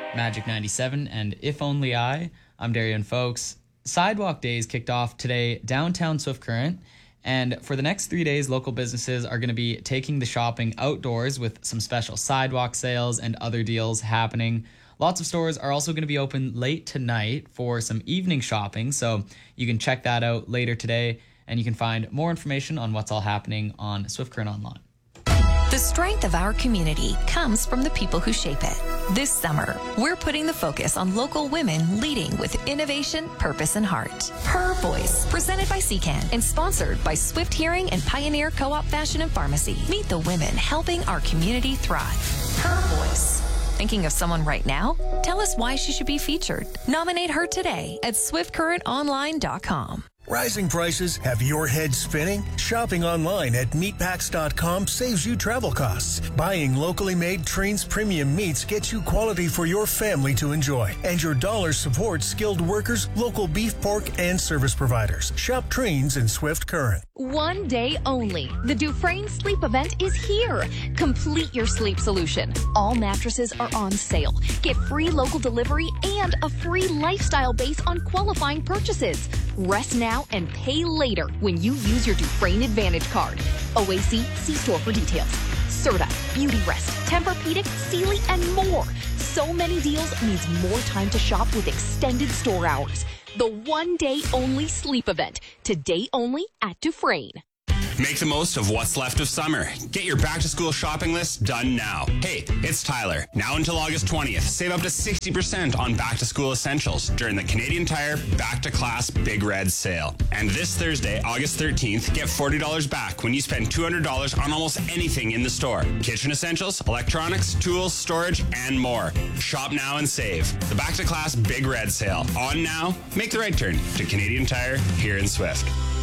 Magic 97 and If Only I'm Darian Folks. Sidewalk Days kicked off today downtown Swift Current, and for the next 3 days, local businesses are going to be taking the shopping outdoors with some special sidewalk sales and other deals happening. Lots of stores are also going to be open late tonight for some evening shopping, so you can check that out later today, and you can find more information on what's all happening on Swift Current Online. The strength of our community comes from the people who shape it. This summer, we're putting the focus on local women leading with innovation, purpose, and heart. Her Voice, presented by CCAN and sponsored by Swift Hearing and Pioneer Co-op Fashion and Pharmacy. Meet the women helping our community thrive. Her Voice. Thinking of someone right now? Tell us why she should be featured. Nominate her today at swiftcurrentonline.com. Rising prices have your head spinning? Shopping online at meatpacks.com saves you travel costs. Buying locally made Trains premium meats gets you quality for your family to enjoy. And your dollar supports skilled workers, local beef, pork, and service providers. Shop Trains in Swift Current. One day only. The Dufresne Sleep Event is here. Complete your sleep solution. All mattresses are on sale. Get free local delivery and a free lifestyle base on qualifying purchases. Rest now and pay later when you use your Dufresne Advantage card. OAC, see store for details. Serta, Beauty Rest, Tempur-Pedic, Sealy, and more. So many deals means more time to shop with extended store hours. The one-day only sleep event. Today only at Dufresne. Make the most of what's left of summer. Get your back-to-school shopping list done now. Hey, it's Tyler. Now until August 20th, save up to 60% on back-to-school essentials during the Canadian Tire Back-to-Class Big Red Sale. And this Thursday, August 13th, get $40 back when you spend $200 on almost anything in the store. Kitchen essentials, electronics, tools, storage, and more. Shop now and save. The Back-to-Class Big Red Sale. On now. Make the right turn to Canadian Tire here in Swift.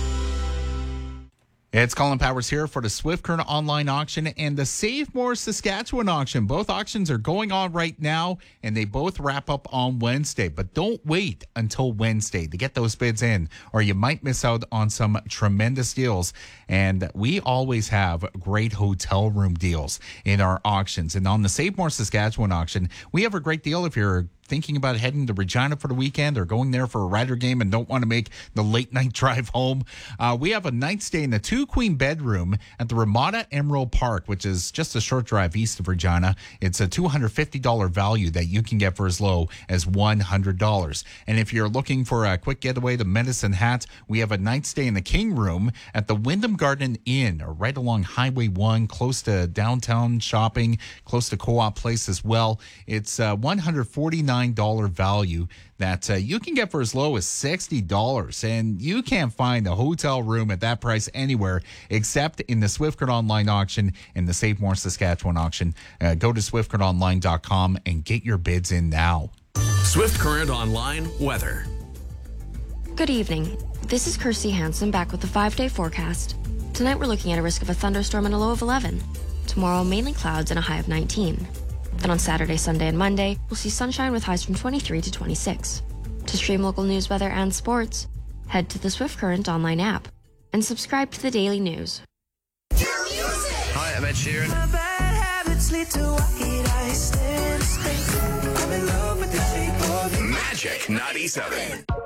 It's Colin Powers here for the Swift Current Online Auction and the Save More Saskatchewan Auction. Both auctions are going on right now, and they both wrap up on Wednesday. But don't wait until Wednesday to get those bids in, or you might miss out on some tremendous deals. And we always have great hotel room deals in our auctions. And on the Save More Saskatchewan Auction, we have a great deal if you're thinking about heading to Regina for the weekend or going there for a Rider game and don't want to make the late night drive home. We have a night stay in the 2-queen bedroom at the Ramada Emerald Park, which is just a short drive east of Regina. It's a $250 value that you can get for as low as $100. And if you're looking for a quick getaway to Medicine Hat, we have a night stay in the King Room at the Wyndham Garden Inn, right along Highway 1, close to downtown shopping, close to Co-op Place as well. It's $149 value that you can get for as low as $60, and you can't find a hotel room at that price anywhere except in the Swift Current Online Auction and the Save More Saskatchewan Auction. Go to swiftcurrentonline.com and get your bids in now. Swift Current Online weather. Good evening. This is Kirsty Hansen back with the 5-day forecast. Tonight we're looking at a risk of a thunderstorm and a low of 11. Tomorrow mainly clouds and a high of 19. Then on Saturday, Sunday, and Monday, we'll see sunshine with highs from 23 to 26. To stream local news, weather, and sports, head to the Swift Current Online app and subscribe to the daily news. Hi, I'm Ed Sheeran. Magic 97.